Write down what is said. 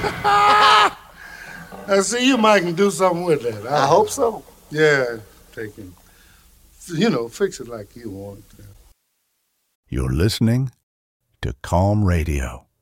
I see you might can do something with that. I hope so. Yeah, take him. Fix it like you want. You're listening to Calm Radio.